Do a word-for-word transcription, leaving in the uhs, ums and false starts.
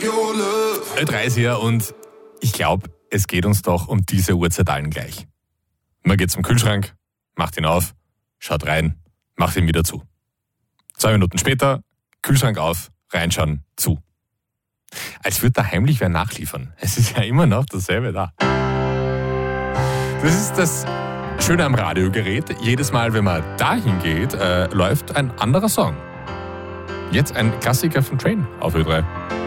Ö drei ist hier und ich glaube, es geht uns doch um diese Uhrzeit allen gleich. Man geht zum Kühlschrank, macht ihn auf, schaut rein, macht ihn wieder zu. Zwei Minuten später, Kühlschrank auf, reinschauen, zu. Als würde da heimlich wer nachliefern. Es ist ja immer noch dasselbe da. Das ist das Schöne am Radiogerät. Jedes Mal, wenn man dahin geht, äh, läuft ein anderer Song. Jetzt ein Klassiker von Train auf Ö drei.